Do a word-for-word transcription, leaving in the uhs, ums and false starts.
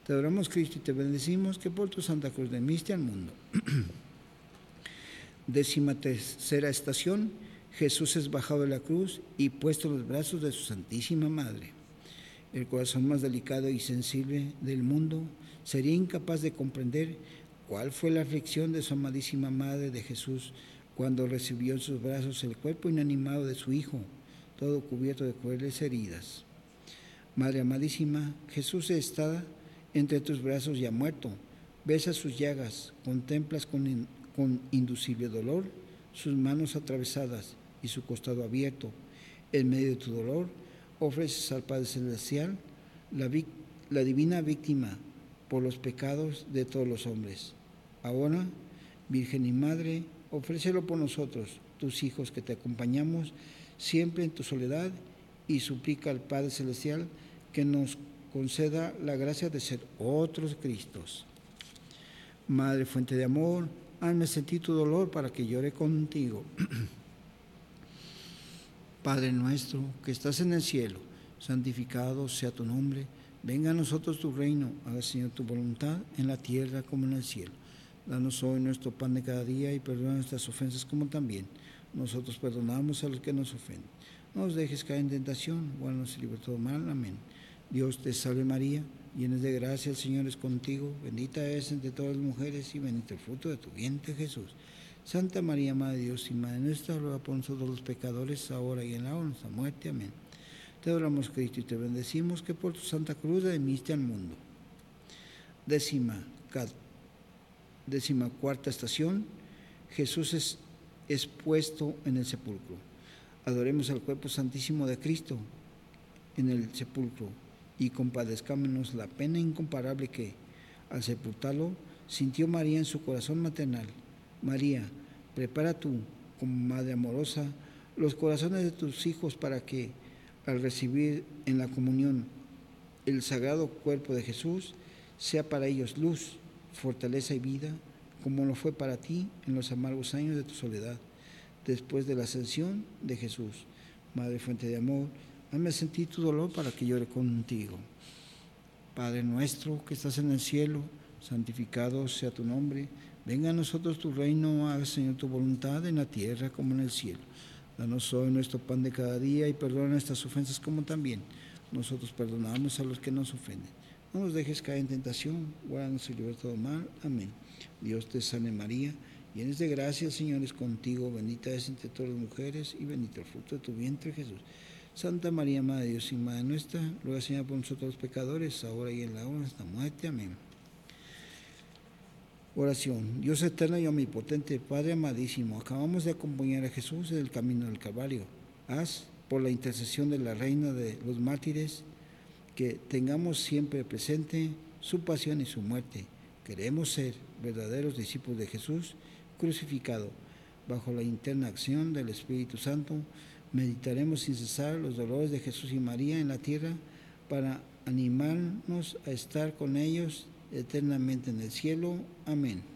Te adoramos, Cristo, y te bendecimos que por tu Santa Cruz remiste al mundo. Décima tercera estación. Jesús es bajado de la cruz y puesto en los brazos de su Santísima Madre. El corazón más delicado y sensible del mundo sería incapaz de comprender cuál fue la aflicción de su amadísima Madre de Jesús cuando recibió en sus brazos el cuerpo inanimado de su Hijo, todo cubierto de crueles heridas. Madre amadísima, Jesús está entre tus brazos ya muerto. Besas sus llagas, contemplas con, in, con inducible dolor sus manos atravesadas y su costado abierto. En medio de tu dolor, ofreces al Padre Celestial la, la divina víctima por los pecados de todos los hombres. Ahora, Virgen y Madre, ofrécelo por nosotros, tus hijos que te acompañamos siempre en tu soledad, y suplica al Padre Celestial que nos conceda la gracia de ser otros Cristos. Madre fuente de amor, hazme sentir tu dolor para que llore contigo. Padre nuestro que estás en el cielo, santificado sea tu nombre. Venga a nosotros tu reino, haga, Señor, tu voluntad en la tierra como en el cielo. Danos hoy nuestro pan de cada día y perdona nuestras ofensas como también nosotros perdonamos a los que nos ofenden. No nos dejes caer en tentación, guárdanos y libra de todo mal. Amén. Dios te salve María, llena de gracia, el Señor es contigo. Bendita eres entre todas las mujeres y bendito el fruto de tu vientre, Jesús. Santa María, Madre de Dios y Madre nuestra, ruega por nosotros los pecadores, ahora y en la hora de nuestra muerte. Amén. Te adoramos, Cristo, y te bendecimos que por tu Santa Cruz redimiste al mundo. Décima, décima cuarta estación. Jesús es, es puesto en el sepulcro. Adoremos al cuerpo santísimo de Cristo en el sepulcro y compadezcámonos la pena incomparable que, al sepultarlo, sintió María en su corazón maternal. María, prepara tú, como Madre amorosa, los corazones de tus hijos para que, al recibir en la comunión el sagrado cuerpo de Jesús, sea para ellos luz, fortaleza y vida, como lo fue para ti en los amargos años de tu soledad, después de la ascensión de Jesús. Madre fuente de amor, hazme sentir tu dolor para que llore contigo. Padre nuestro que estás en el cielo, santificado sea tu nombre. Venga a nosotros tu reino, haga, Señor, tu voluntad en la tierra como en el cielo. Danos hoy nuestro pan de cada día y perdona nuestras ofensas como también nosotros perdonamos a los que nos ofenden. No nos dejes caer en tentación, guárdanos y libra de todo mal. Amén. Dios te salve María, llena de gracia, el Señor es contigo, bendita eres entre todas las mujeres y bendito el fruto de tu vientre, Jesús. Santa María, Madre de Dios y Madre nuestra, ruega, Señor, por nosotros los pecadores, ahora y en la hora de nuestra muerte. Amén. Oración. Dios eterno y omnipotente, Padre amadísimo, acabamos de acompañar a Jesús en el camino del Calvario. Haz, por la intercesión de la Reina de los Mártires, que tengamos siempre presente su pasión y su muerte. Queremos ser verdaderos discípulos de Jesús crucificado. Bajo la interna acción del Espíritu Santo, meditaremos sin cesar los dolores de Jesús y María en la tierra para animarnos a estar con ellos eternamente en el cielo. Amén.